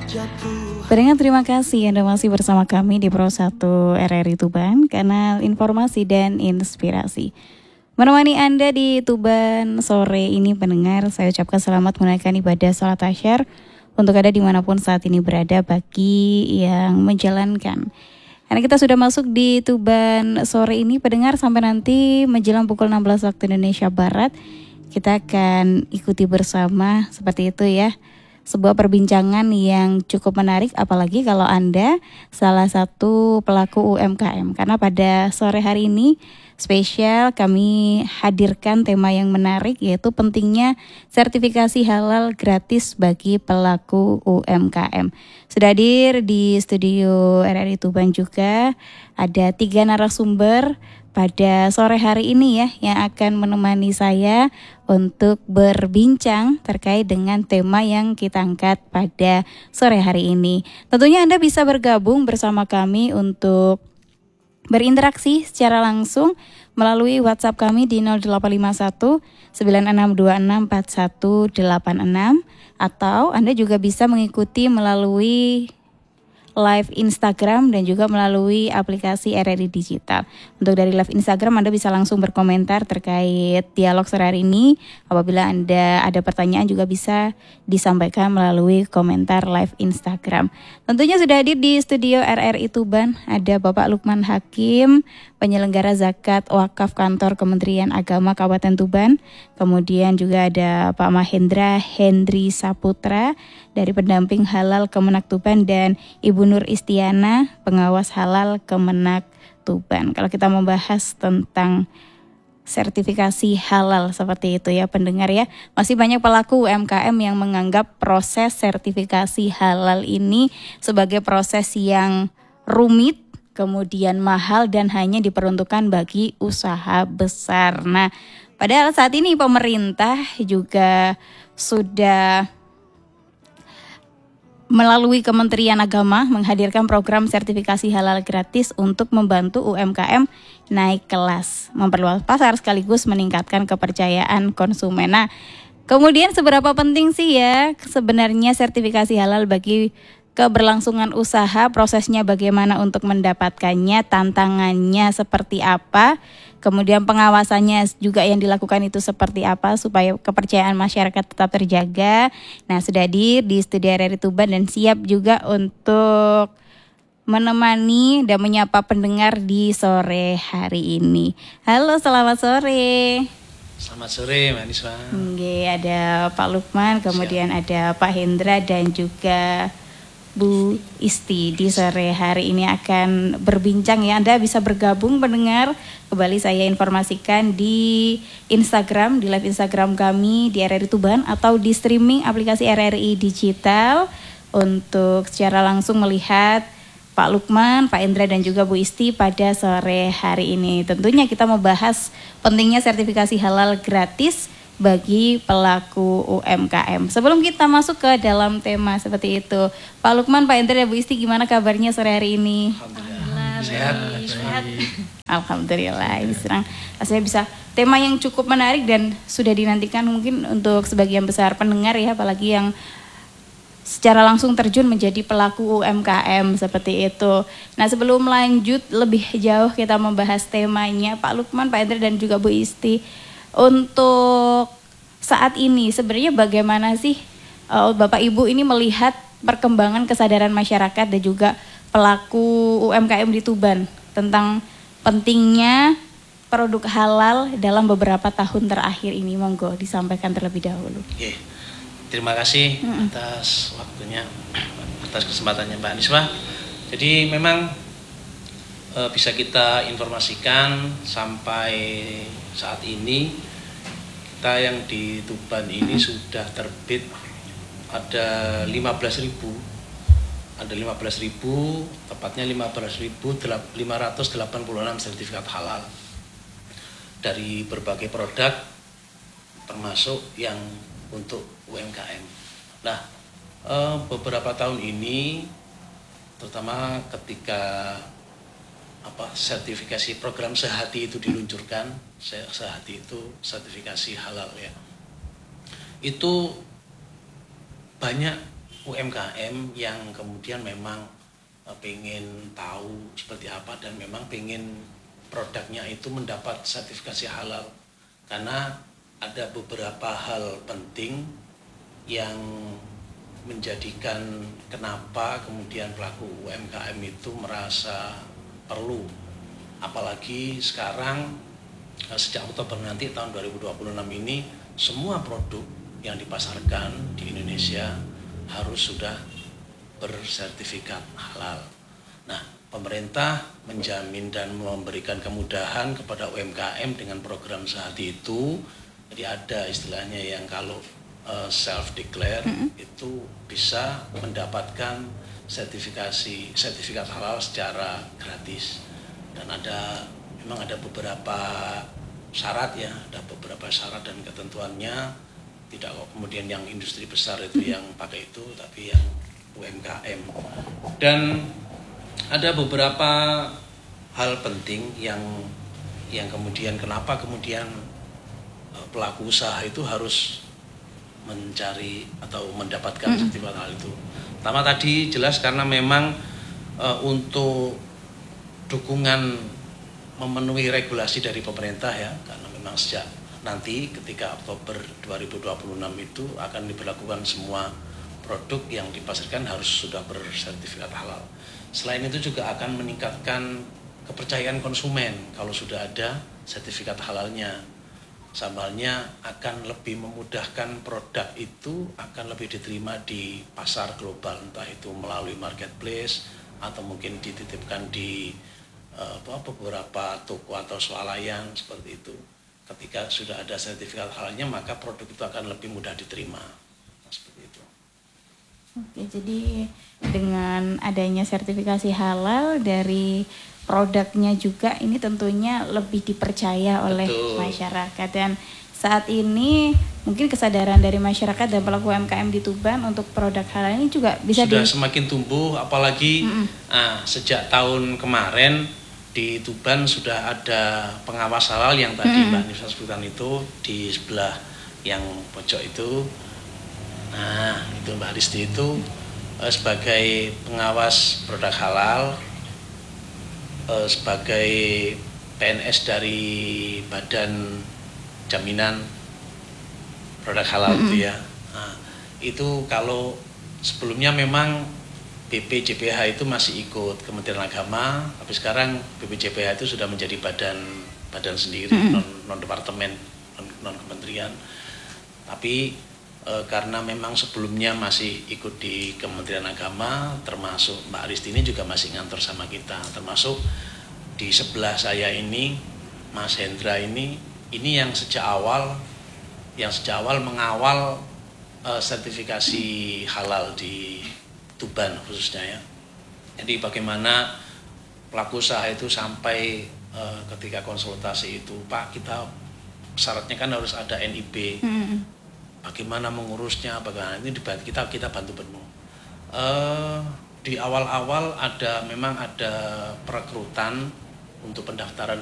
Pendengar, terima kasih Anda masih bersama kami di Pro 1 RRI Tuban, kanal informasi dan inspirasi. Menemani Anda di Tuban sore ini pendengar, saya ucapkan selamat menunaikan ibadah salat Asyar untuk Anda dimanapun saat ini berada bagi yang menjalankan. Karena kita sudah masuk di Tuban sore ini pendengar, sampai nanti menjelang pukul 16 waktu Indonesia Barat, kita akan ikuti bersama seperti itu ya. Sebuah perbincangan yang cukup menarik, apalagi kalau Anda salah satu pelaku UMKM. Karena pada sore hari ini spesial kami hadirkan tema yang menarik, yaitu pentingnya sertifikasi halal gratis bagi pelaku UMKM. Sudah hadir di studio RRI Tuban juga ada 3 narasumber pada sore hari ini ya, yang akan menemani saya untuk berbincang terkait dengan tema yang kita angkat pada sore hari ini. Tentunya Anda bisa bergabung bersama kami untuk berinteraksi secara langsung melalui WhatsApp kami di 0851 9626 4186, atau Anda juga bisa mengikuti melalui live Instagram dan juga melalui aplikasi RRI Digital. Untuk dari live Instagram Anda bisa langsung berkomentar terkait dialog sore hari ini. Apabila Anda ada pertanyaan juga bisa disampaikan melalui komentar live Instagram. Tentunya sudah hadir di studio RRI Tuban ada Bapak Lukman Hakim, penyelenggara zakat wakaf kantor Kementerian Agama Kabupaten Tuban. Kemudian juga ada Pak Mahendra Hendri Saputra dari pendamping halal Kemenak Tuban, dan Ibu Nur Istiana, pengawas halal Kemenak Tuban. Kalau kita membahas tentang sertifikasi halal seperti itu ya pendengar ya, masih banyak pelaku UMKM yang menganggap proses sertifikasi halal ini sebagai proses yang rumit, kemudian mahal, dan hanya diperuntukkan bagi usaha besar. Nah, padahal saat ini pemerintah juga sudah melalui Kementerian Agama menghadirkan program sertifikasi halal gratis untuk membantu UMKM naik kelas, memperluas pasar sekaligus meningkatkan kepercayaan konsumen. Nah, kemudian seberapa penting sih ya sebenarnya sertifikasi halal bagi keberlangsungan usaha, prosesnya bagaimana untuk mendapatkannya, tantangannya seperti apa, kemudian pengawasannya juga yang dilakukan itu seperti apa supaya kepercayaan masyarakat tetap terjaga. Nah, sudah hadir di studio RRI Tuban dan siap juga untuk menemani dan menyapa pendengar di sore hari ini. Halo, selamat sore. Selamat sore Mbak Niswa. Oke, ada Pak Lukman, kemudian ada Pak Hendra dan juga Bu Isti. Di sore hari ini akan berbincang ya. Anda bisa bergabung pendengar. Kembali saya informasikan di Instagram, di live Instagram kami di RRI Tuban, atau di streaming aplikasi RRI Digital untuk secara langsung melihat Pak Lukman, Pak Indra dan juga Bu Isti pada sore hari ini. Tentunya kita membahas pentingnya sertifikasi halal gratis bagi pelaku UMKM. Sebelum kita masuk ke dalam tema seperti itu, Pak Lukman, Pak Indra, dan Bu Isti, gimana kabarnya sore hari ini? Alhamdulillah. Sehat. Alhamdulillah. Rasanya bisa tema yang cukup menarik dan sudah dinantikan mungkin untuk sebagian besar pendengar ya, apalagi yang secara langsung terjun menjadi pelaku UMKM seperti itu. Nah, sebelum lanjut lebih jauh kita membahas temanya, Pak Lukman, Pak Indra dan juga Bu Isti, untuk saat ini sebenarnya bagaimana sih Bapak Ibu ini melihat perkembangan kesadaran masyarakat dan juga pelaku UMKM di Tuban tentang pentingnya produk halal dalam beberapa tahun terakhir ini? Monggo disampaikan terlebih dahulu. Oke. Terima kasih atas waktunya, atas kesempatannya Mbak Niswa. Jadi memang bisa kita informasikan sampai saat ini kita yang di Tuban ini sudah terbit ada 15.000, tepatnya 15.586 sertifikat halal dari berbagai produk termasuk yang untuk UMKM. Nah, beberapa tahun ini terutama ketika sertifikasi program Sehati itu diluncurkan, Sehati itu sertifikasi halal ya, itu banyak UMKM yang kemudian memang pengen tahu seperti apa dan memang pengen produknya itu mendapat sertifikasi halal, karena ada beberapa hal penting yang menjadikan kenapa kemudian pelaku UMKM itu merasa perlu, apalagi sekarang sejak Oktober nanti tahun 2026 ini semua produk yang dipasarkan di Indonesia harus sudah bersertifikat halal. Nah, pemerintah menjamin dan memberikan kemudahan kepada UMKM dengan program Sehati itu. Jadi ada istilahnya yang kalau self declare itu bisa mendapatkan sertifikat halal secara gratis. Dan memang ada beberapa syarat ya, ada beberapa syarat dan ketentuannya. Tidak kok kemudian yang industri besar itu yang pakai itu, tapi yang UMKM. Dan ada beberapa hal penting yang kemudian kenapa kemudian pelaku usaha itu harus mencari atau mendapatkan sertifikat halal itu. Pertama tadi jelas karena memang untuk dukungan memenuhi regulasi dari pemerintah ya, karena memang sejak nanti ketika Oktober 2026 itu akan diberlakukan semua produk yang dipasarkan harus sudah bersertifikat halal. Selain itu juga akan meningkatkan kepercayaan konsumen kalau sudah ada sertifikat halalnya. Sambalnya akan lebih memudahkan produk itu akan lebih diterima di pasar global, entah itu melalui marketplace atau mungkin dititipkan di beberapa toko atau swalayan seperti itu. Ketika sudah ada sertifikat halalnya maka produk itu akan lebih mudah diterima. Nah, seperti itu. Oke, jadi dengan adanya sertifikasi halal dari produknya juga ini tentunya lebih dipercaya oleh masyarakat. Dan saat ini mungkin kesadaran dari masyarakat dan pelaku UMKM di Tuban untuk produk halal ini juga bisa sudah semakin tumbuh, apalagi sejak tahun kemarin di Tuban sudah ada pengawas halal yang tadi Mbak Nisa sebutkan itu di sebelah yang pojok itu. Nah, itu Mbak Risti itu sebagai pengawas produk halal, sebagai PNS dari Badan Jaminan Produk Halal itu ya. Nah, itu kalau sebelumnya memang BPJPH itu masih ikut Kementerian Agama, tapi sekarang BPJPH itu sudah menjadi badan sendiri, non departemen, non kementerian. Tapi karena memang sebelumnya masih ikut di Kementerian Agama, termasuk Mbak Aristi ini juga masih ngantor sama kita, termasuk di sebelah saya ini Mas Hendra ini yang sejak awal mengawal sertifikasi halal di Tuban khususnya ya. Jadi bagaimana pelaku usaha itu sampai ketika konsultasi itu, Pak, kita syaratnya kan harus ada NIB. Bagaimana mengurusnya? Bagaimana ini kita bantu penuh. Di awal-awal memang ada perekrutan untuk pendaftaran